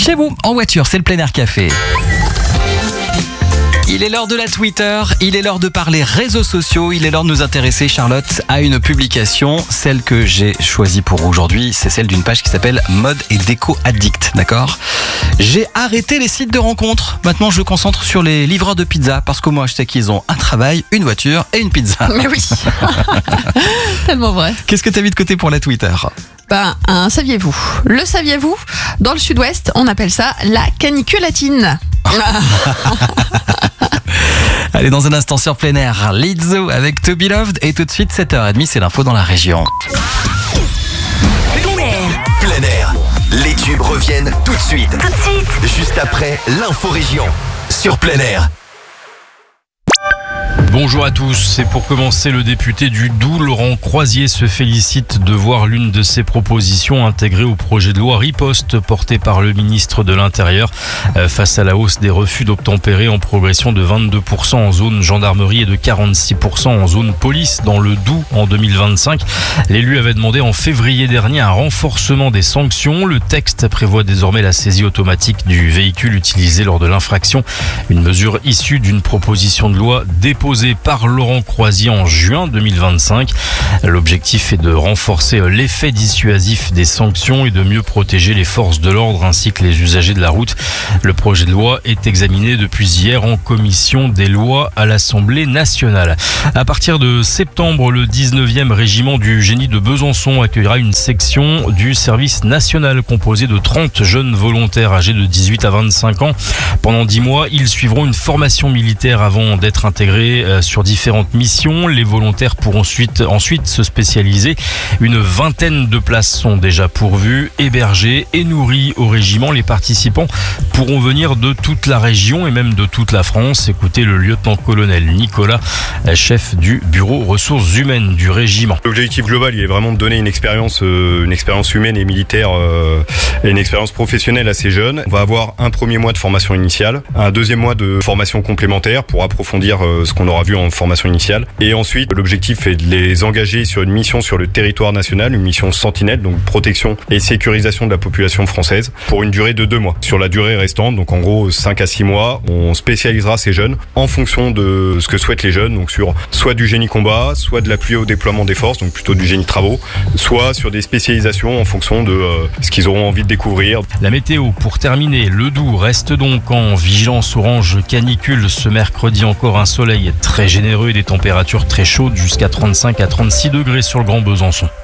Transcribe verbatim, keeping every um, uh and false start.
Chez vous, en voiture, c'est le plein air café. Il est l'heure de la Twitter, il est l'heure de parler réseaux sociaux, il est l'heure de nous intéresser, Charlotte, à une publication, celle que j'ai choisie pour aujourd'hui, c'est celle d'une page qui s'appelle Mode et Déco Addict, d'accord ? J'ai arrêté les sites de rencontres, maintenant je me concentre sur les livreurs de pizza, parce que moi je sais qu'ils ont un travail, une voiture et une pizza. Mais oui, tellement vrai. Qu'est-ce que tu as mis de côté pour la Twitter ? Ben, un saviez-vous ? Le saviez-vous ? Dans le sud-ouest, on appelle ça la caniculatine. Allez, dans un instant sur plein air, Lizzo avec To Be Loved et tout de suite sept heures trente, c'est l'info dans la région. Plein air. Plein air. Les tubes reviennent tout de suite. Tout de suite. Juste après l'info région sur plein air. Bonjour à tous, et pour commencer, le député du Doubs, Laurent Croisier, se félicite de voir l'une de ses propositions intégrée au projet de loi Riposte porté par le ministre de l'Intérieur face à la hausse des refus d'obtempérer en progression de vingt-deux pour cent en zone gendarmerie et de quarante-six pour cent en zone police dans le Doubs en deux mille vingt-cinq. L'élu avait demandé en février dernier un renforcement des sanctions. Le texte prévoit désormais la saisie automatique du véhicule utilisé lors de l'infraction, une mesure issue d'une proposition de loi déposée par Laurent Croisier en juin deux mille vingt-cinq. L'objectif est de renforcer l'effet dissuasif des sanctions et de mieux protéger les forces de l'ordre ainsi que les usagers de la route. Le projet de loi est examiné depuis hier en commission des lois à l'Assemblée nationale. À partir de septembre, le dix-neuvième régiment du génie de Besançon accueillera une section du service national composée de trente jeunes volontaires âgés de dix-huit à vingt-cinq ans. Pendant dix mois, ils suivront une formation militaire avant d'être intégrés sur différentes missions. Les volontaires pourront ensuite, ensuite se spécialiser. Une vingtaine de places sont déjà pourvues, hébergées et nourries au régiment. Les participants pourront venir de toute la région et même de toute la France. Écoutez le lieutenant-colonel Nicolas, chef du bureau ressources humaines du régiment. L'objectif global, il est vraiment de donner une expérience, euh, une expérience humaine et militaire euh, et une expérience professionnelle à ces jeunes. On va avoir un premier mois de formation initiale, un deuxième mois de formation complémentaire pour approfondir euh, ce qu'on aura vu en formation initiale. Et ensuite, l'objectif est de les engager sur une mission sur le territoire national, une mission sentinelle, donc protection et sécurisation de la population française, pour une durée de deux mois. Sur la durée restante, donc en gros cinq à six mois, on spécialisera ces jeunes en fonction de ce que souhaitent les jeunes, donc sur soit du génie combat, soit de l'appui au déploiement des forces, donc plutôt du génie travaux, soit sur des spécialisations en fonction de euh, ce qu'ils auront envie de découvrir. La météo, pour terminer, le Doubs reste donc en vigilance orange canicule ce mercredi. Encore un soleil très généreux et des températures très chaudes jusqu'à trente-cinq à trente-six degrés sur le Grand Besançon.